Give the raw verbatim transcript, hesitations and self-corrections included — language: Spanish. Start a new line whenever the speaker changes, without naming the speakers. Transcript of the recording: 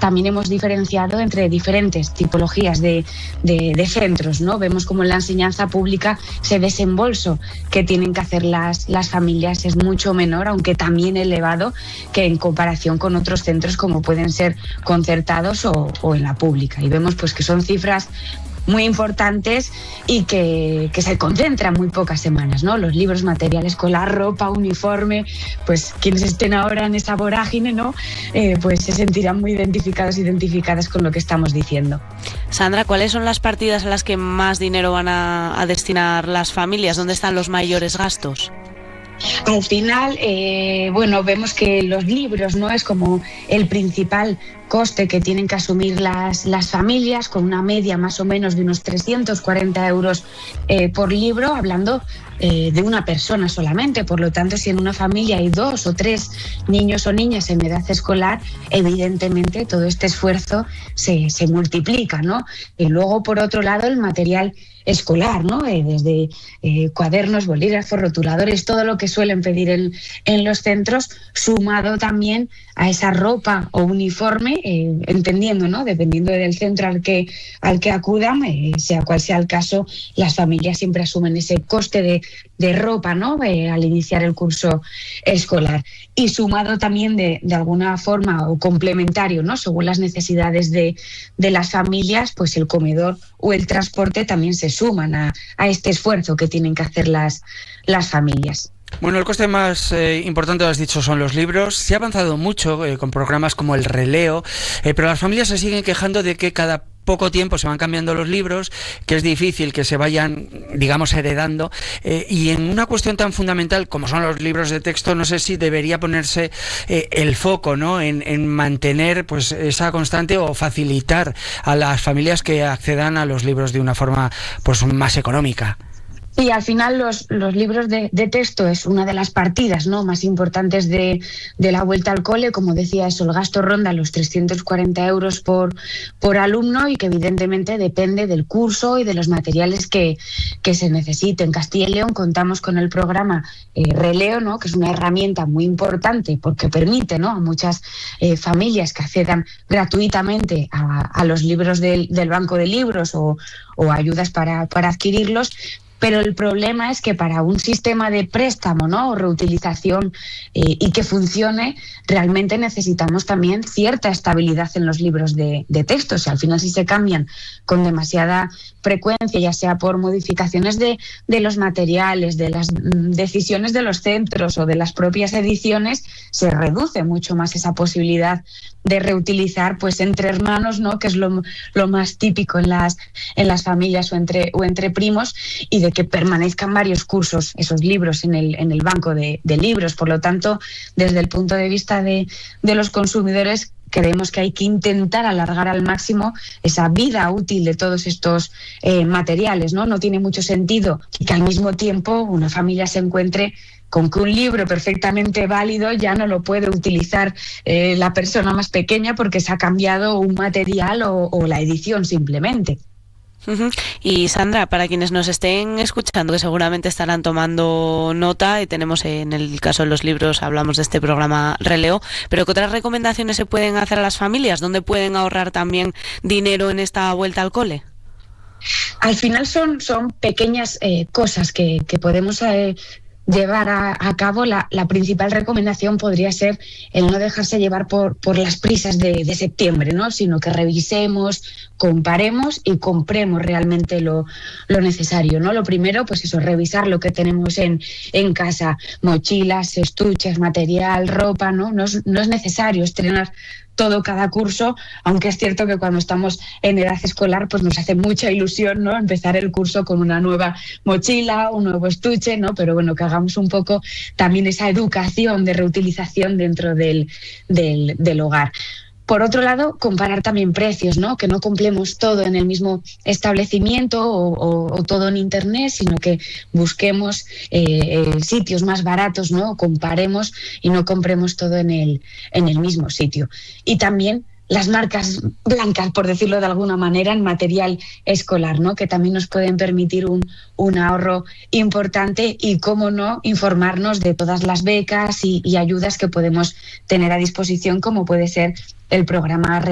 también hemos diferenciado entre diferentes tipologías de, de, de centros, ¿no? Vemos como en la enseñanza pública ese desembolso que tienen que hacer las, las familias es mucho menor, aunque también elevado, que en comparación con otros centros como pueden ser concertados o, o en la pública. Y vemos pues que son cifras muy importantes y que, que se concentran muy pocas semanas, ¿no? Los libros, material escolar, ropa, uniforme, pues quienes estén ahora en esa vorágine, ¿no? Eh, pues se sentirán muy identificados, identificadas con lo que estamos diciendo.
Sandra, ¿cuáles son las partidas a las que más dinero van a, a destinar las familias? ¿Dónde están los mayores gastos?
Al final, eh, bueno, vemos que los libros no es como el principal coste que tienen que asumir las, las familias, con una media más o menos de unos trescientos cuarenta euros eh, por libro, hablando eh, de una persona solamente. Por lo tanto, si en una familia hay dos o tres niños o niñas en edad escolar, evidentemente todo este esfuerzo se, se multiplica, ¿no? Y luego, por otro lado, el material escolar, ¿no? Eh, desde eh, cuadernos, bolígrafos, rotuladores, todo lo que suelen pedir en, en los centros, sumado también a esa ropa o uniforme, eh, entendiendo, ¿no? Dependiendo del centro al que, al que acudan, eh, sea cual sea el caso, las familias siempre asumen ese coste de, de ropa, ¿no? Eh, al iniciar el curso escolar. Y sumado también de, de alguna forma o complementario, ¿no? Según las necesidades de, de las familias, pues el comedor o el transporte también se suman a, a este esfuerzo que tienen que hacer las, las familias.
Bueno, el coste más eh, importante, lo has dicho, son los libros. Se ha avanzado mucho eh, con programas como el Releo, eh, pero las familias se siguen quejando de que cada poco tiempo se van cambiando los libros, que es difícil que se vayan, digamos, heredando, eh, y en una cuestión tan fundamental como son los libros de texto, no sé si debería ponerse eh, el foco, ¿no?, en, en mantener pues esa constante o facilitar a las familias que accedan a los libros de una forma pues más económica.
Sí, al final los, los libros de, de texto es una de las partidas, ¿no?, más importantes de, de la vuelta al cole. Como decía, eso, el gasto ronda los trescientos cuarenta euros por, por alumno, y que evidentemente depende del curso y de los materiales que, que se necesiten. En Castilla y León contamos con el programa eh, Releo, ¿no?, que es una herramienta muy importante porque permite, ¿no?, a muchas eh, familias que accedan gratuitamente a, a los libros del, del banco de libros o, o ayudas para, para adquirirlos. Pero el problema es que para un sistema de préstamo, ¿no?, o reutilización eh, y que funcione, realmente necesitamos también cierta estabilidad en los libros de, de texto. O sea, al final, si se cambian con demasiada frecuencia, ya sea por modificaciones de, de los materiales, de las mm, decisiones de los centros o de las propias ediciones, se reduce mucho más esa posibilidad de reutilizar pues entre hermanos, ¿no?, que es lo, lo más típico en las, en las familias o entre, o entre primos, y de que permanezcan varios cursos esos libros en el, en el banco de, de libros. Por lo tanto, desde el punto de vista de, de los consumidores, creemos que hay que intentar alargar al máximo esa vida útil de todos estos eh, materiales, ¿no? No tiene mucho sentido que al mismo tiempo una familia se encuentre con que un libro perfectamente válido ya no lo puede utilizar eh, la persona más pequeña porque se ha cambiado un material o, o la edición simplemente.
Uh-huh. Y Sandra, para quienes nos estén escuchando, que seguramente estarán tomando nota, y tenemos en el caso de los libros, hablamos de este programa Releo, pero ¿qué otras recomendaciones se pueden hacer a las familias? ¿Dónde pueden ahorrar también dinero en esta vuelta al cole?
Al final son, son pequeñas eh, cosas que, que podemos eh, llevar a, a cabo. La, la principal recomendación podría ser el no dejarse llevar por, por las prisas de, de septiembre, ¿no?, sino que revisemos, comparemos y compremos realmente lo, lo necesario, ¿no? Lo primero, pues eso, revisar lo que tenemos en, en casa: mochilas, estuches, material, ropa, ¿no? No es, no es necesario estrenar todo cada curso, aunque es cierto que cuando estamos en edad escolar pues nos hace mucha ilusión, ¿no?, empezar el curso con una nueva mochila, un nuevo estuche, ¿no? Pero bueno, que hagamos un poco también esa educación de reutilización dentro del, del, del hogar. Por otro lado, comparar también precios, ¿no?, que no compremos todo en el mismo establecimiento o, o, o todo en internet, sino que busquemos eh, eh, sitios más baratos, ¿no?, comparemos y no compremos todo en el, en el mismo sitio. Y también las marcas blancas, por decirlo de alguna manera, en material escolar, ¿no?, que también nos pueden permitir un, un ahorro importante, y, cómo no, informarnos de todas las becas y, y ayudas que podemos tener a disposición, como puede ser el programa